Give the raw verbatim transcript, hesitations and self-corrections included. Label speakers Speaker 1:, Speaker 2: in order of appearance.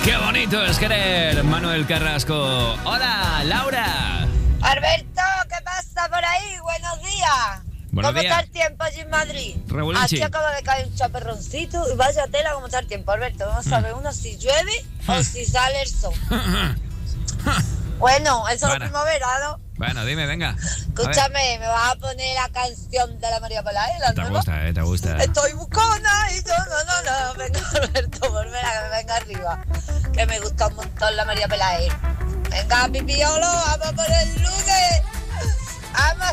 Speaker 1: Qué bonito es querer, Manuel Carrasco. Hola, Laura.
Speaker 2: Alberto, ¿qué pasa por ahí? Buenos días.
Speaker 1: Buenos
Speaker 2: ¿Cómo
Speaker 1: días.
Speaker 2: está el tiempo allí en Madrid?
Speaker 1: Regulinchi.
Speaker 2: Aquí acaba de caer un chaperroncito y vaya tela cómo está el tiempo, Alberto. Vamos a ver uno si llueve o si sale el sol. Bueno, eso es
Speaker 1: Bueno.
Speaker 2: primavera, ¿no?
Speaker 1: Bueno, dime, venga. A ver.
Speaker 2: Escúchame, me vas a poner la canción de la María Pelae, la
Speaker 1: Te
Speaker 2: nueva.
Speaker 1: gusta, eh, te gusta.
Speaker 2: Estoy buscona y yo, no, no, no. Venga, Alberto, volver a que me venga arriba. Que me gusta un montón la María Pelae. Venga, pipiolo, vamos por el lunes. Vamos a